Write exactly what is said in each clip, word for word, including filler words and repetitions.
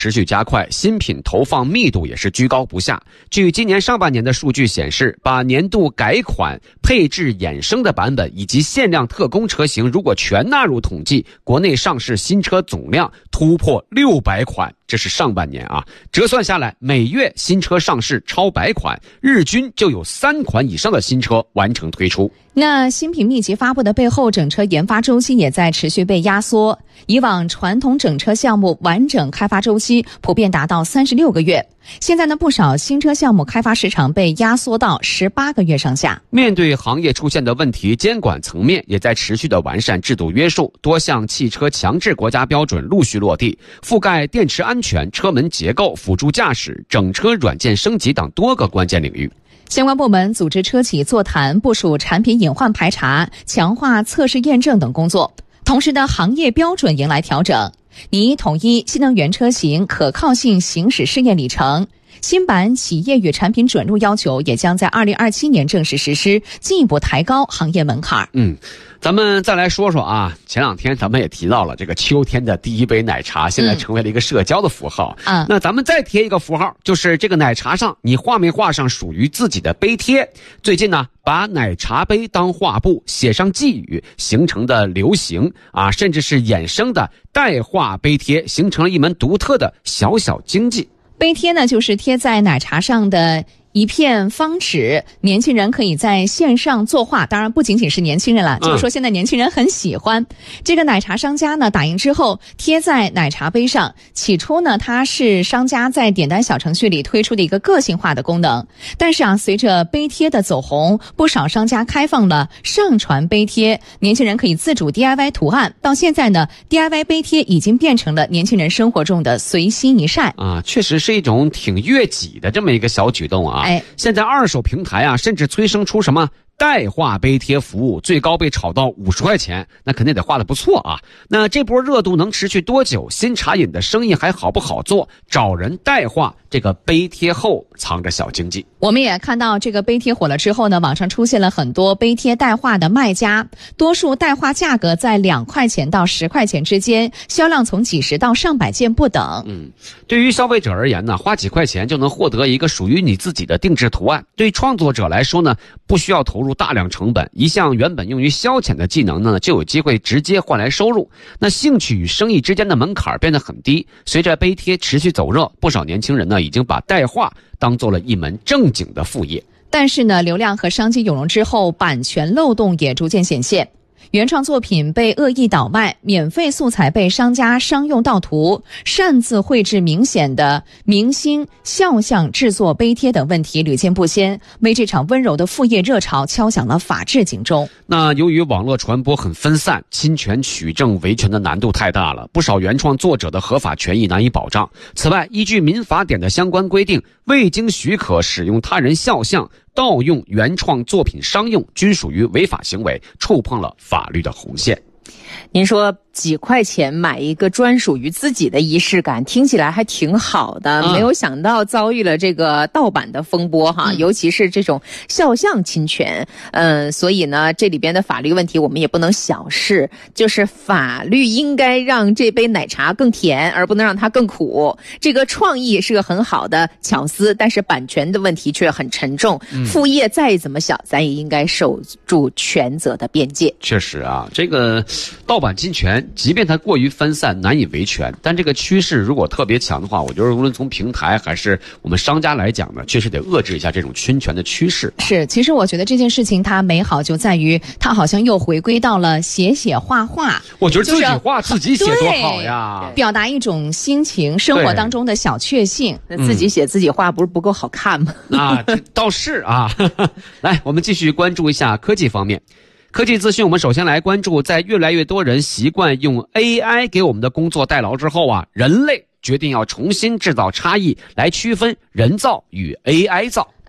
持续加快，新品投放密度也是居高不下。据今年上半年的数据显示，把年度改款、配置衍生的版本以及限量特供车型如果全纳入统计，国内上市新车总量突破六百款，这是上半年啊，折算下来，每月新车上市超百款，日均就有三款以上的新车完成推出。 那新品密集发布的背后，整车研发周期也在持续被压缩。以往传统整车项目完整开发周期普遍达到三十六个月，现在呢，不少新车项目开发时长被压缩到十八个月上下。 面对行业出现的问题，监管层面也在持续的完善制度约束，多项汽车强制国家标准陆续落地，覆盖电池安全、车门结构、辅助驾驶、整车软件升级等多个关键领域。 相关部门组织车企座谈，部署产品隐患排查、强化测试验证等工作。同时呢，行业标准迎来调整，拟统一新能源车型可靠性行驶试验里程。新版企业与产品准入要求也将在二零二七年正式实施，进一步抬高行业门槛。 嗯，咱们再来说说啊，前两天咱们也提到了这个秋天的第一杯奶茶，现在成为了一个社交的符号。嗯，那咱们再贴一个符号，就是这个奶茶上你画没画上属于自己的杯贴？最近呢，把奶茶杯当画布，写上寄语，形成的流行啊，甚至是衍生的代画杯贴，形成了一门独特的小小经济。 杯贴呢，就是贴在奶茶上的一片方纸，年轻人可以在线上作画，当然不仅仅是年轻人了，就是说现在年轻人很喜欢。这个奶茶商家呢，打印之后贴在奶茶杯上，起初呢，它是商家在点单小程序里推出的一个个性化的功能。但是啊，随着杯贴的走红，不少商家开放了上传杯贴，年轻人可以自主 D I Y 图案。到现在呢 ，D I Y 杯贴已经变成了年轻人生活中的随心一晒啊，确实是一种挺悦己的这么一个小举动啊。哎，现在二手平台啊，甚至催生出什么代画杯贴服务，最高被炒到五十块钱，那肯定得画得不错啊。那这波热度能持续多久？新茶饮的生意还好不好做？找人代画这个杯贴后藏着小经济。 我们也看到这个杯贴火了之后呢，网上出现了很多杯贴代画的卖家，多数代画价格在两块钱到十块钱之间，销量从几十到上百件不等。 嗯，对于消费者而言呢，花几块钱就能获得一个属于你自己的定制图案。对创作者来说呢，不需要投入大量成本，一项原本用于消遣的技能呢，就有机会直接换来收入。那兴趣与生意之间的门槛变得很低。随着杯贴持续走热，不少年轻人呢，已经把代画当做了一门正经的副业。 但是呢，流量和商机涌入之后，版权漏洞也逐渐显现。原创作品被恶意倒卖，免费素材被商家商用盗图，擅自绘制明显的明星肖像制作杯贴等问题屡见不鲜，为这场温柔的副业热潮敲响了法治警钟。 那由于网络传播很分散，侵权取证维权的难度太大了，不少原创作者的合法权益难以保障。此外，依据民法典的相关规定，未经许可使用他人肖像盗用原创作品商用，均属于违法行为，触碰了法律的红线。 您说几块钱买一个专属于自己的仪式感，听起来还挺好的，嗯、没有想到遭遇了这个盗版的风波哈、嗯，尤其是这种肖像侵权，嗯，所以呢，这里边的法律问题我们也不能小视，就是法律应该让这杯奶茶更甜，而不能让它更苦。这个创意是个很好的巧思，但是版权的问题却很沉重，嗯、副业再怎么小，咱也应该守住权责的边界。 确实啊，这个盗版侵权，即便它过于分散难以维权，但这个趋势如果特别强的话，我觉得无论从平台还是我们商家来讲呢，确实得遏制一下这种侵权的趋势。 是，其实我觉得这件事情它美好就在于它好像又回归到了写写画画。 我觉得自己画、就是、自己写多好呀， 表达一种心情，生活当中的小确幸。 自己写自己画不是不够好看吗？ 啊，倒是啊。来，我们继续关注一下科技方面。科技资讯，我们首先来关注，在越来越多人习惯用 A I 给我们的工作代劳之后啊，人类决定要重新制造差异，来区分人造与 A I 造。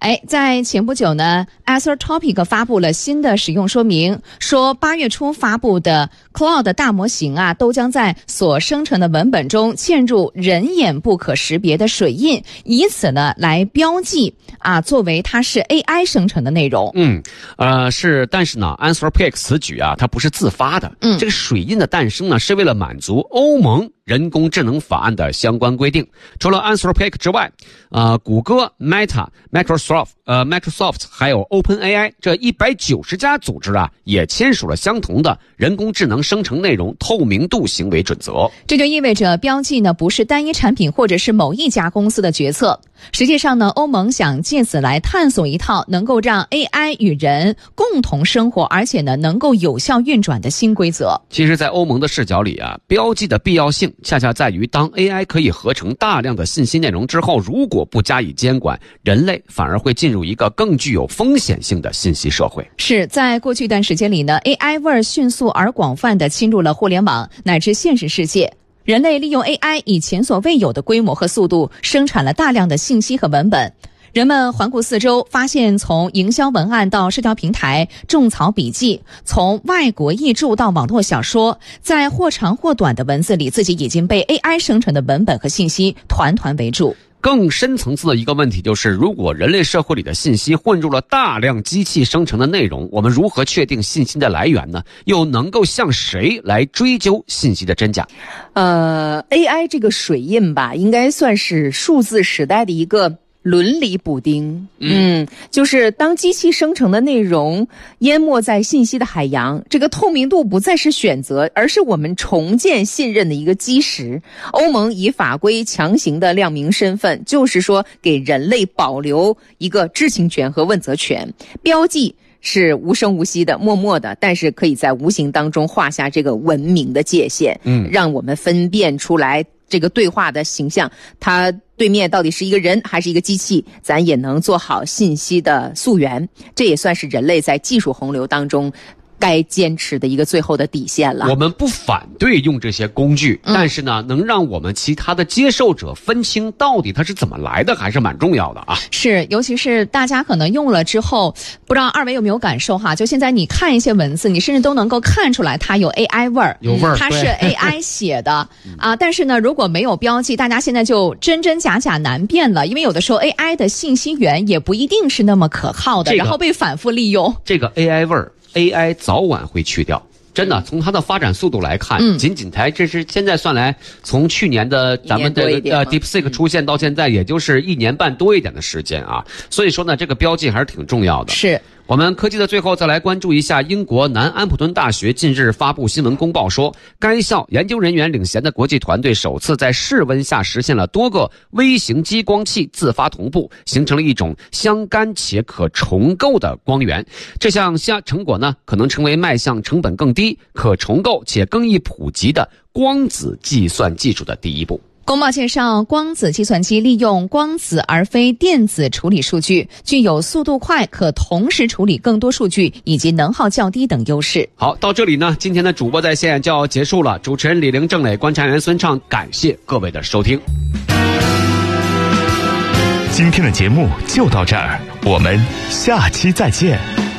哎，在前不久呢 ，Anthropic 发布了新的使用说明，说八月初发布的 Claude 大模型啊，都将在所生成的文本中嵌入人眼不可识别的水印，以此呢来标记啊，作为它是 A I 生成的内容。 嗯，呃，是，但是呢 ，Anthropic 此举啊，它不是自发的。 嗯， 这个水印的诞生呢，是为了满足欧盟人工智能法案的相关规定。除了 Anthropic 之外，呃，谷歌、Meta、Microsoft、呃 Microsoft 还有 OpenAI 这一百九十家组织啊，也签署了相同的人工智能生成内容透明度行为准则。 这就意味着标记呢不是单一产品或者是某一家公司的决策。实际上呢，欧盟想借此来探索一套能够让 A I 与人共同生活，而且呢能够有效运转的新规则。 其实，在欧盟的视角里啊，标记的必要性恰恰在于，当 A I 可以合成大量的信息内容之后，如果不加以监管，人类反而会进入一个更具有风险性的信息社会。 是在过去一段时间里呢 ，A I 味儿迅速而广泛地侵入了互联网乃至现实世界。人类利用 A I 以前所未有的规模和速度生产了大量的信息和文本。人们环顾四周，发现从营销文案到社交平台、种草笔记，从外国译著到网络小说，在或长或短的文字里，自己已经被 A I 生成的文本和信息团团围住。 更深层次的一个问题就是，如果人类社会里的信息混入了大量机器生成的内容，我们如何确定信息的来源呢？又能够向谁来追究信息的真假？ 呃 ，A I 这个水印吧，应该算是数字时代的一个伦理补丁。嗯，就是当机器生成的内容淹没在信息的海洋，这个透明度不再是选择，而是我们重建信任的一个基石。欧盟以法规强行的亮明身份，就是说给人类保留一个知情权和问责权。标记是无声无息的、默默的，但是可以在无形当中画下这个文明的界限，嗯，让我们分辨出来这个对话的形象，它对面到底是一个人还是一个机器，咱也能做好信息的溯源。这也算是人类在技术洪流当中该坚持的一个最后的底线了。 我们不反对用这些工具， 嗯、 但是呢，能让我们其他的接受者分清到底它是怎么来的，还是蛮重要的啊。 是，尤其是大家可能用了之后，不知道二位有没有感受哈？就现在你看一些文字，你甚至都能够看出来它有 A I 味儿， 有味儿， 它是 A I 写的啊。但是呢，如果没有标记，大家现在就真真假假难辨了，因为有的时候 A I 的信息源也不一定是那么可靠的， 这个、 然后被反复利用。 这个 A I 味儿。A I 早晚会去掉，真的，从它的发展速度来看， 嗯、 仅仅才这是现在算来，从去年的咱们的呃 DeepSeek 出现到现在，也就是一年半多一点的时间啊。所以说呢，这个标记还是挺重要的。 是。 我们科技的最后再来关注一下英国南安普敦大学近日发布新闻公报说，该校研究人员领衔的国际团队首次在室温下实现了多个微型激光器自发同步，形成了一种相干且可重构的光源。这项成果呢，可能成为迈向成本更低、可重构且更易普及的光子计算技术的第一步。 公报介绍，光子计算机利用光子而非电子处理数据，具有速度快、可同时处理更多数据以及能耗较低等优势。 好，到这里呢，今天的主播在线就要结束了。主持人李玲、郑磊、观察员孙畅，感谢各位的收听。 今天的节目就到这儿，我们下期再见。